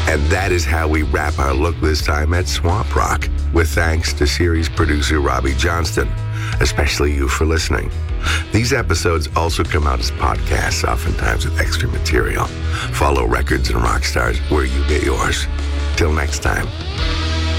And that is how we wrap our look this time at Swamp Rock, with thanks to series producer Robbie Johnston, especially you for listening. These episodes also come out as podcasts, oftentimes with extra material. Follow Records and Rockstars where you get yours. Till next time.